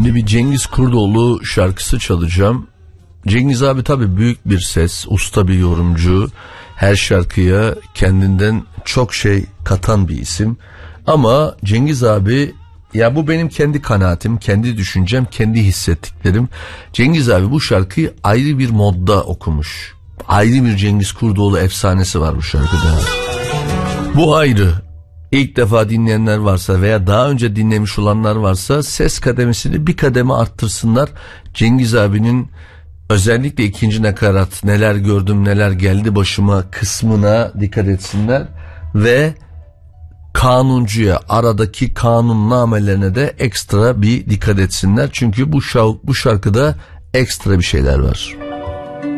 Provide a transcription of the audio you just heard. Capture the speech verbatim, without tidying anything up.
Şimdi bir Cengiz Kurdoğlu şarkısı çalacağım. Cengiz abi tabii büyük bir ses, usta bir yorumcu. Her şarkıya kendinden çok şey katan bir isim. Ama Cengiz abi, ya bu benim kendi kanaatim, kendi düşüncem, kendi hissettiklerim. Cengiz abi bu şarkıyı ayrı bir modda okumuş. Ayrı bir Cengiz Kurdoğlu efsanesi var bu şarkıda. Bu ayrı. İlk defa dinleyenler varsa veya daha önce dinlemiş olanlar varsa ses kademesini bir kademe arttırsınlar. Cengiz abinin özellikle ikinci nakarat, neler gördüm neler geldi başıma kısmına dikkat etsinler ve kanuncuya, aradaki kanunnamelerine de ekstra bir dikkat etsinler. Çünkü bu şarkı, bu şarkıda ekstra bir şeyler var.